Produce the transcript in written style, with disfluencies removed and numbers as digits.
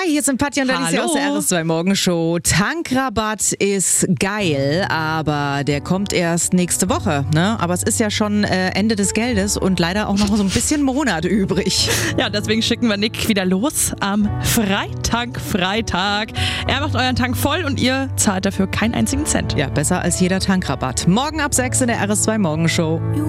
hier sind Patja und Alicia aus der RS2 Morgenshow. Tankrabatt ist geil, aber der kommt erst nächste Woche. Ne? Aber es ist ja schon Ende des Geldes und leider auch noch so ein bisschen Monat übrig. Ja, deswegen schicken wir Nick wieder los am Freitag. Er macht euren Tank voll und ihr zahlt dafür keinen einzigen Cent. Ja, besser als jeder Tankrabatt. Morgen ab 6 in der RS2 Morgenshow.